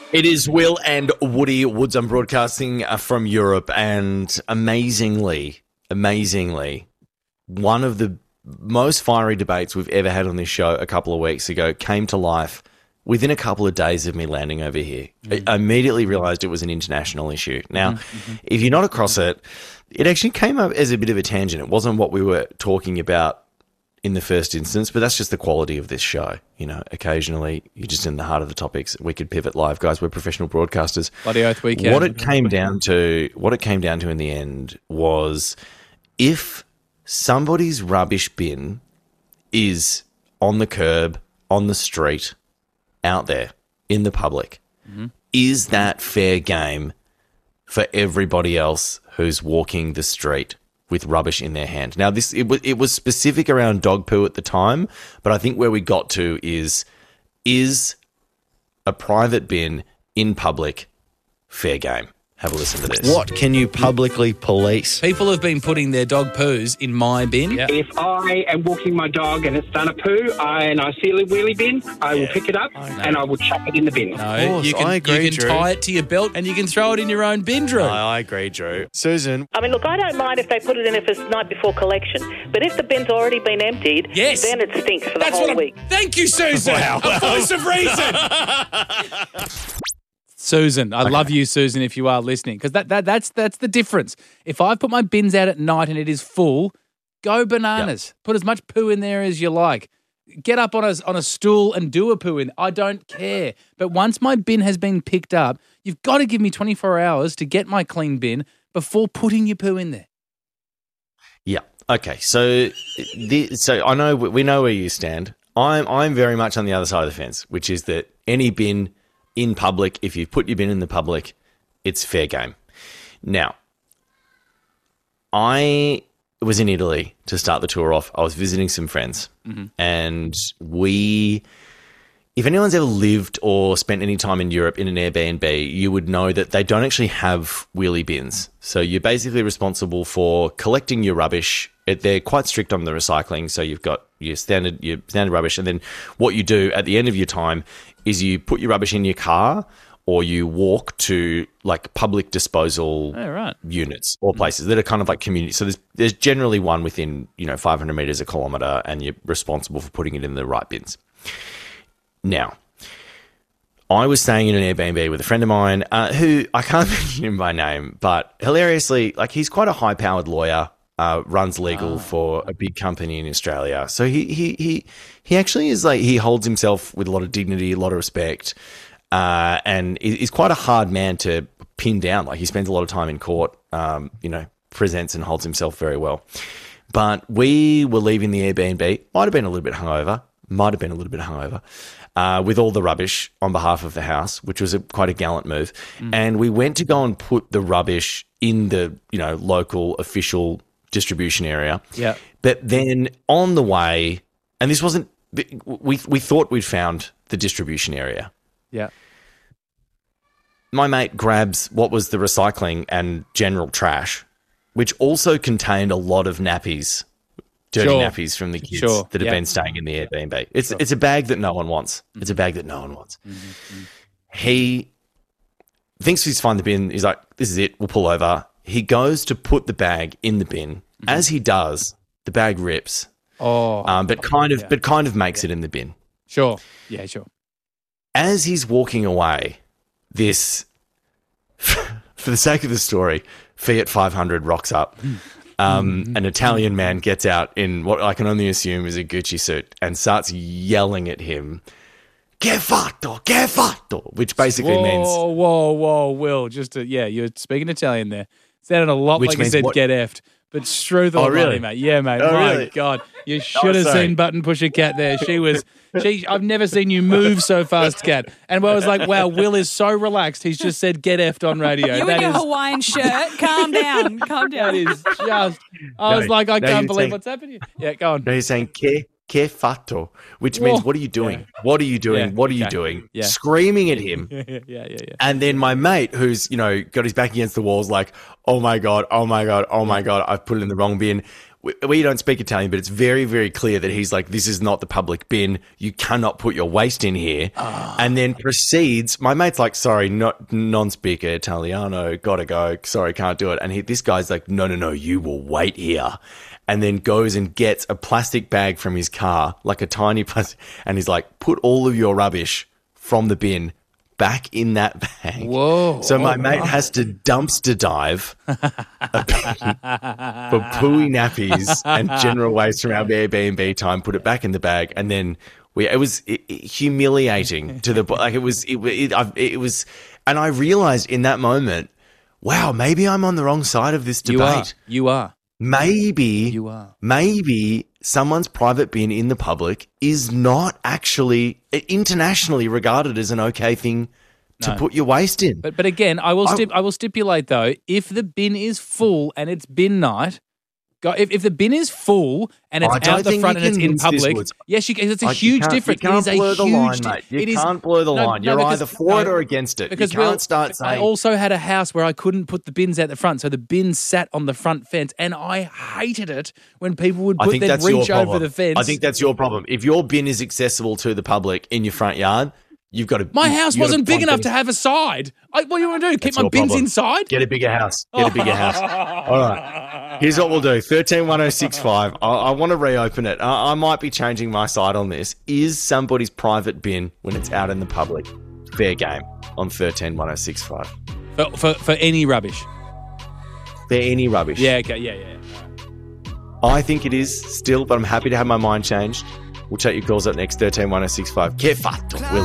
It is Will and Woody Woods. I'm broadcasting from Europe, and amazingly, one of the most fiery debates we've ever had on this show a couple of weeks ago came to life within a couple of days of me landing over here. I immediately realised it was an international issue. Now, if you're not across it, it actually came up as a bit of a tangent. It wasn't what we were talking about in the first instance, but that's just the quality of this show. You know, occasionally you're just in the heart of the topics. We could pivot live, guys. We're professional broadcasters. Bloody oath we can. What it came down to in the end was if somebody's rubbish bin is on the curb, on the street, out there in the public, is that fair game for everybody else who's walking the street with rubbish in their hand? Now, it was specific around dog poo at the time, but I think where we got to is a private bin in public fair game? Have a listen to this. What can you publicly police? People have been putting their dog poos in my bin. Yep. If I am walking my dog and it's done a poo and I see a wheelie bin, I will pick it up and I will chuck it in the bin. No, you can tie it to your belt and you can throw it in your own bin, Drew. No, I agree, Drew. Susan? I mean, look, I don't mind if they put it in if it's night before collection, but if the bin's already been emptied, then it stinks for the whole week. Thank you, Susan. Wow. A voice of reason. Susan, I love you, Susan, if you are listening, because that's the difference. If I put my bins out at night and it is full, go bananas. Yep. Put as much poo in there as you like. Get up on a stool and do a poo in. I don't care. But once my bin has been picked up, you've got to give me 24 hours to get my clean bin before putting your poo in there. Yeah. Okay. So I know we know where you stand. I'm very much on the other side of the fence, which is that any bin in public, if you put your bin in the public, it's fair game. Now, I was in Italy to start the tour off. I was visiting some friends, and if anyone's ever lived or spent any time in Europe in an Airbnb, you would know that they don't actually have wheelie bins. So you're basically responsible for collecting your rubbish. They're quite strict on the recycling, so you've got your standard rubbish, and then what you do at the end of your time is you put your rubbish in your car or you walk to like public disposal units or places that are kind of like community. So there's generally one within 500 meters, a kilometer, and you're responsible for putting it in the right bins. Now, I was staying in an Airbnb with a friend of mine who I can't mention him by name, but hilariously, like he's quite a high-powered lawyer. Runs legal for a big company in Australia. So he actually is like, he holds himself with a lot of dignity, a lot of respect, and is quite a hard man to pin down. Like he spends a lot of time in court, presents and holds himself very well. But we were leaving the Airbnb, might have been a little bit hungover, with all the rubbish on behalf of the house, which was quite a gallant move. And we went to go and put the rubbish in the, local official distribution area. Yeah. But then on the way, and this wasn't, we thought we'd found the distribution area. Yeah. My mate grabs what was the recycling and general trash, which also contained a lot of nappies, dirty nappies from the kids that have been staying in the Airbnb. It's a bag that no one wants. It's a bag that no one wants. He thinks he's found the bin. He's like, this is it. We'll pull over. He goes to put the bag in the bin. As he does, the bag rips. But kind of makes it in the bin. Sure. Yeah, sure. As he's walking away, this, for the sake of the story, Fiat 500 rocks up. An Italian man gets out in what I can only assume is a Gucci suit and starts yelling at him, "Che fatto," which basically means... Whoa, Will. You're speaking Italian there. Sounded a lot like you said get effed, but strew the money, mate. Yeah, mate. My God. You should have seen Button push a cat there. I've never seen you move so fast, Cat. And I was like, wow, Will is so relaxed. He's just said get effed on radio. You in your Hawaiian shirt. Calm down. That is just... I was like, I can't believe what's happening. Yeah, go on. No, he's saying che fatto, which means what are you doing? Yeah. What are you doing? What are you doing? Yeah. Screaming at him. Yeah. And then my mate, who's, got his back against the walls like, oh my God, I've put it in the wrong bin. we don't speak Italian, but it's very, very clear that he's like, this is not the public bin. You cannot put your waste in here. And then proceeds, my mate's like, sorry, non-speaker Italiano, gotta go. Sorry, can't do it. And this guy's like, no, you will wait here. And then goes and gets a plastic bag from his car, like a tiny plastic, and he's like, put all of your rubbish from the bin back in that bag. Whoa. So my mate has to dumpster dive for pooey nappies and general waste from our Airbnb time, put it back in the bag, and then it was humiliating to the like it was, and I realized in that moment, wow, maybe I'm on the wrong side of this debate. You are. Maybe you are. Maybe someone's private bin in the public is not actually internationally regarded as an okay thing to put your waste in. But again, I will stipulate though, if the bin is full and it's bin night, if the bin is full and it's out the front and it's in public, yes, it's a huge difference. You can't it is blur a the huge line, mate. You can't blur the line. You're either for it or against it. Because you can't start saying. I also had a house where I couldn't put the bins out the front, so the bins sat on the front fence, and I hated it when people would reach over the fence. I think that's your problem. If your bin is accessible to the public in your front yard, you've got to. My house wasn't big enough to have a side. What do you want to do? Keep my bins inside? Get a bigger house. All right. Here's what we'll do. 131065. I want to reopen it. I might be changing my side on this. Is somebody's private bin when it's out in the public fair game on 131065? For any rubbish. For any rubbish. Yeah. Okay. Yeah. I think it is still, but I'm happy to have my mind changed. We'll take your calls up next. 131065. Che fatto?